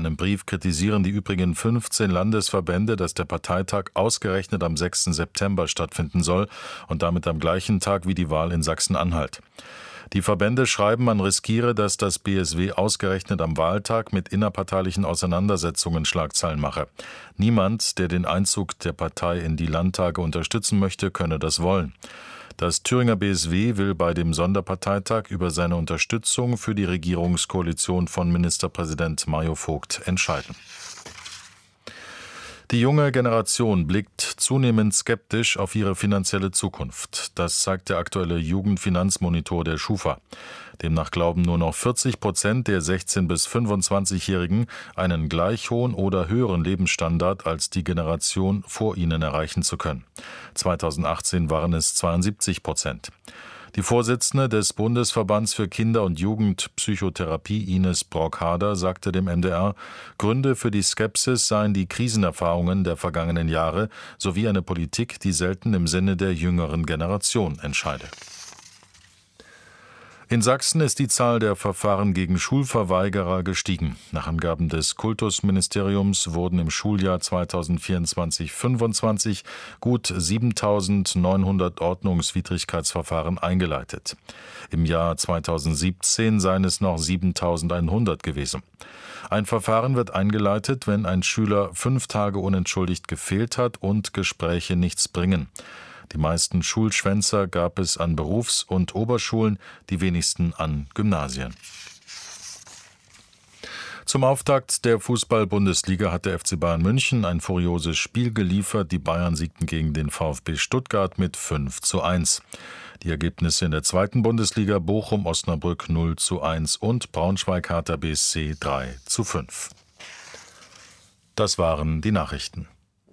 einem Brief kritisieren die übrigen 15 Landesverbände, dass der Parteitag ausgerechnet am 6. September stattfinden soll und damit am gleichen Tag wie die Wahl in Sachsen-Anhalt. Die Verbände schreiben, man riskiere, dass das BSW ausgerechnet am Wahltag mit innerparteilichen Auseinandersetzungen Schlagzeilen mache. Niemand, der den Einzug der Partei in die Landtage unterstützen möchte, könne das wollen. Das Thüringer BSW will bei dem Sonderparteitag über seine Unterstützung für die Regierungskoalition von Ministerpräsident Mario Vogt entscheiden. Die junge Generation blickt zunehmend skeptisch auf ihre finanzielle Zukunft. Das zeigt der aktuelle Jugendfinanzmonitor der Schufa. Demnach glauben nur noch 40% der 16- bis 25-Jährigen einen gleich hohen oder höheren Lebensstandard als die Generation vor ihnen erreichen zu können. 2018 waren es 72%. Die Vorsitzende des Bundesverbands für Kinder- und Jugendpsychotherapie, Ines Brockharder, sagte dem MDR, Gründe für die Skepsis seien die Krisenerfahrungen der vergangenen Jahre sowie eine Politik, die selten im Sinne der jüngeren Generation entscheide. In Sachsen ist die Zahl der Verfahren gegen Schulverweigerer gestiegen. Nach Angaben des Kultusministeriums wurden im Schuljahr 2024/25 gut 7.900 Ordnungswidrigkeitsverfahren eingeleitet. Im Jahr 2017 seien es noch 7.100 gewesen. Ein Verfahren wird eingeleitet, wenn ein Schüler 5 Tage unentschuldigt gefehlt hat und Gespräche nichts bringen. Die meisten Schulschwänzer gab es an Berufs- und Oberschulen, die wenigsten an Gymnasien. Zum Auftakt der Fußball-Bundesliga hat der FC Bayern München ein furioses Spiel geliefert. Die Bayern siegten gegen den VfB Stuttgart mit 5:1. Die Ergebnisse in der zweiten Bundesliga: Bochum, Osnabrück 0:1 und Braunschweig Hertha BSC 3:5. Das waren die Nachrichten.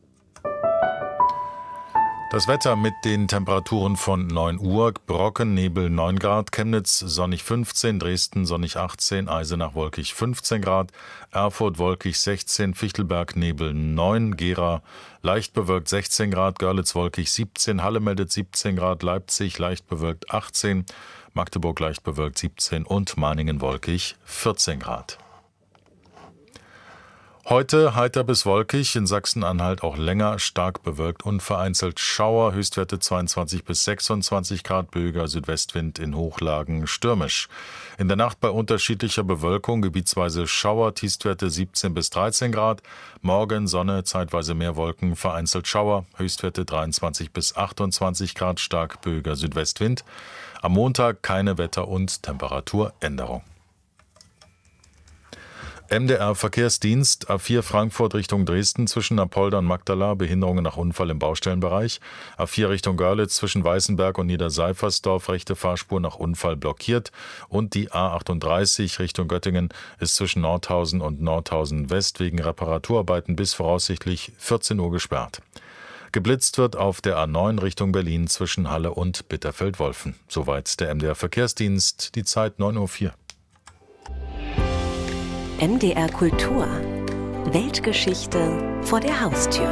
Das Wetter mit den Temperaturen von 9 Uhr, Brocken, Nebel 9 Grad, Chemnitz sonnig 15, Dresden sonnig 18, Eisenach wolkig 15 Grad, Erfurt wolkig 16, Fichtelberg Nebel 9, Gera leicht bewölkt 16 Grad, Görlitz wolkig 17, Halle meldet 17 Grad, Leipzig leicht bewölkt 18, Magdeburg leicht bewölkt 17 und Meiningen wolkig 14 Grad. Heute heiter bis wolkig, in Sachsen-Anhalt auch länger, stark bewölkt und vereinzelt Schauer, Höchstwerte 22 bis 26 Grad, böiger Südwestwind, in Hochlagen stürmisch. In der Nacht bei unterschiedlicher Bewölkung, gebietsweise Schauer, Tiefstwerte 17 bis 13 Grad, morgen Sonne, zeitweise mehr Wolken, vereinzelt Schauer, Höchstwerte 23 bis 28 Grad, stark böiger Südwestwind. Am Montag keine Wetter- und Temperaturänderung. MDR Verkehrsdienst, A4 Frankfurt Richtung Dresden zwischen Apolda und Magdala, Behinderungen nach Unfall im Baustellenbereich. A4 Richtung Görlitz zwischen Weißenberg und Niederseifersdorf, rechte Fahrspur nach Unfall blockiert. Und die A38 Richtung Göttingen ist zwischen Nordhausen und Nordhausen West wegen Reparaturarbeiten bis voraussichtlich 14 Uhr gesperrt. Geblitzt wird auf der A9 Richtung Berlin zwischen Halle und Bitterfeld-Wolfen. Soweit der MDR Verkehrsdienst, die Zeit 9:04 Uhr. MDR Kultur. Weltgeschichte vor der Haustür.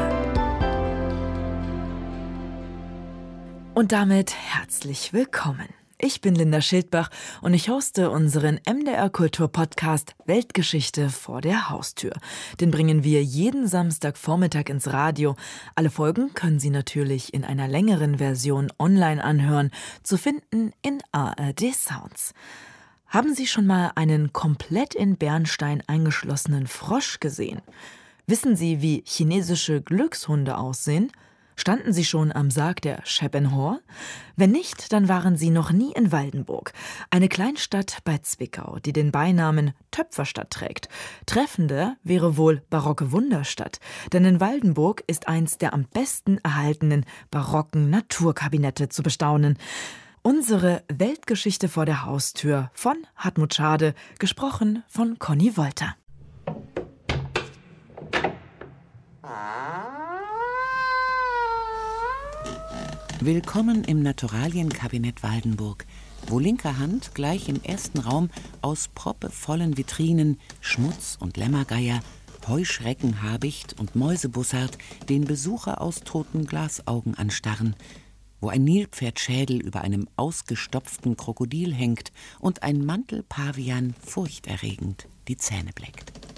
Und damit herzlich willkommen. Ich bin Linda Schildbach und ich hoste unseren MDR Kultur Podcast Weltgeschichte vor der Haustür. Den bringen wir jeden Samstagvormittag ins Radio. Alle Folgen können Sie natürlich in einer längeren Version online anhören, zu finden in ARD Sounds. Haben Sie schon mal einen komplett in Bernstein eingeschlossenen Frosch gesehen? Wissen Sie, wie chinesische Glückshunde aussehen? Standen Sie schon am Sarg der Scheppenhor? Wenn nicht, dann waren Sie noch nie in Waldenburg, eine Kleinstadt bei Zwickau, die den Beinamen Töpferstadt trägt. Treffender wäre wohl barocke Wunderstadt, denn in Waldenburg ist eins der am besten erhaltenen barocken Naturkabinette zu bestaunen. Unsere Weltgeschichte vor der Haustür von Hartmut Schade, gesprochen von Conny Wolter. Willkommen im Naturalienkabinett Waldenburg, wo linker Hand gleich im ersten Raum aus proppevollen Vitrinen Schmutz und Lämmergeier, Heuschreckenhabicht und Mäusebussard den Besucher aus toten Glasaugen anstarren, wo ein Nilpferdschädel über einem ausgestopften Krokodil hängt und ein Mantelpavian furchterregend die Zähne bleckt.